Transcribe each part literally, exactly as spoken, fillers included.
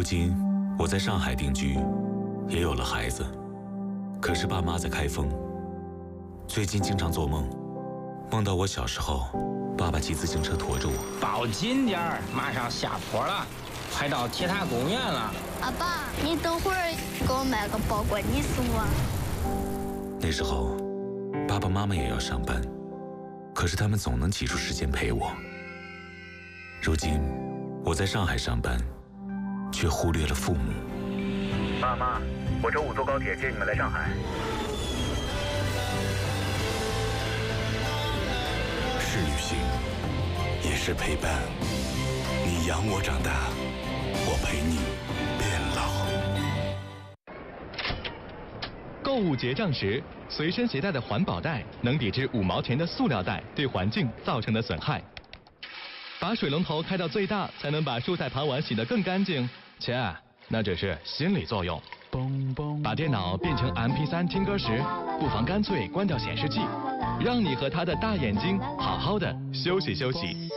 今我在上海定居，也有了孩子，可是爸妈在开封。最近经常做梦，梦到我小时候，爸爸骑自行车驮着我。 抱紧点儿，马上下坡了，快到铁塔公园了。 阿爸，你等会儿给我买个包裹，你送我。 那时候，爸爸妈妈也要上班，可是他们总能挤出时间陪我。如今，我在上海上班，却忽略了父母。 爸妈，我周五坐高铁接你们来上海。 是旅行，也是陪伴。你养我长大，我陪你变老。 购物结账时，随身携带的环保袋能抵制五毛钱的塑料袋对环境造成的损害。把水龙头开到最大，才能把蔬菜盘碗洗得更干净。切，那只是心理作用。把电脑变成 M P 三 听歌时，不妨干脆关掉显示器，让你和他的大眼睛好好的休息休息。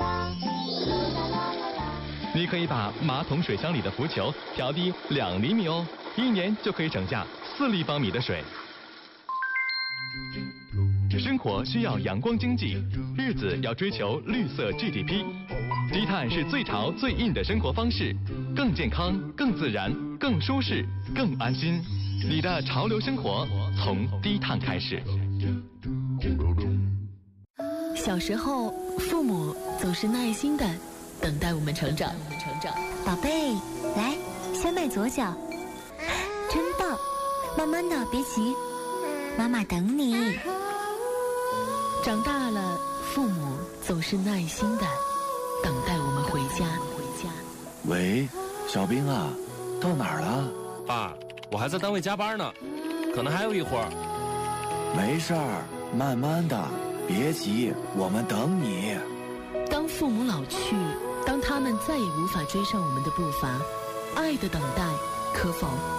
你可以把马桶水箱里的浮球调低两厘米哦，一年就可以省下四立方米的水。生活需要阳光经济，日子要追求绿色 G D P。低碳是最潮最硬的生活方式，更健康、更自然、更舒适、更安心。你的潮流生活从低碳开始。 小时候，父母总是耐心的等待我们成长。 宝贝，来，先迈左脚，真棒！慢慢的，别急，妈妈等你。 长大了，父母总是耐心的等待我们回家。 喂，小兵啊，到哪儿了？ 爸，我还在单位加班呢，可能还有一会儿。 没事儿，慢慢的，别急，我们等你。 当父母老去，当他们再也无法追上我们的步伐，爱的等待可否